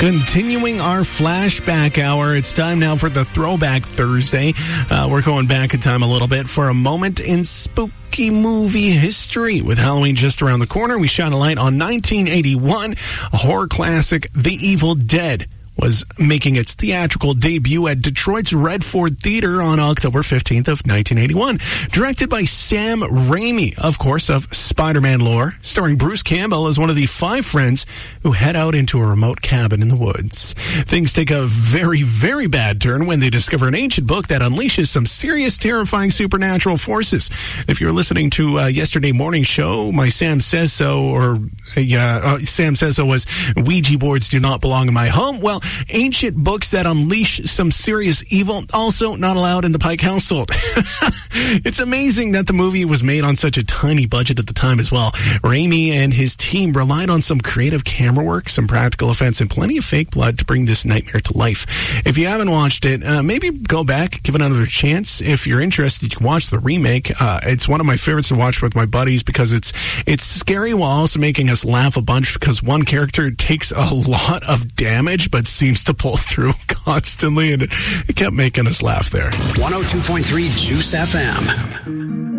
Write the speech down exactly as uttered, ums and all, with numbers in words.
Continuing our flashback hour, it's time now for the Throwback Thursday. Uh, we're going back in time a little bit for a moment in spooky movie history. With Halloween just around the corner, we shine a light on nineteen eighty-one, a horror classic, The Evil Dead was making its theatrical debut at Detroit's Redford Theater on October fifteenth of nineteen eighty-one. Directed by Sam Raimi, of course, of Spider-Man lore, starring Bruce Campbell as one of the five friends who head out into a remote cabin in the woods. Things take a very, very bad turn when they discover an ancient book that unleashes some serious, terrifying supernatural forces. If you're listening to uh, yesterday morning show, my Sam Says So, or uh, uh, Sam Says So was Ouija boards do not belong in my home. Well, ancient books that unleash some serious evil, also not allowed in the Pike household. It's amazing that the movie was made on such a tiny budget at the time as well. Raimi and his team relied on some creative camera work, some practical effects, and plenty of fake blood to bring this nightmare to life. If you haven't watched it, uh, maybe go back, give it another chance. If you're interested, you can watch the remake. Uh, it's one of my favorites to watch with my buddies because it's it's scary while also making us laugh a bunch because one character takes a lot of damage but seems to pull through constantly, and it, it kept making us laugh there. one oh two point three Juice F M.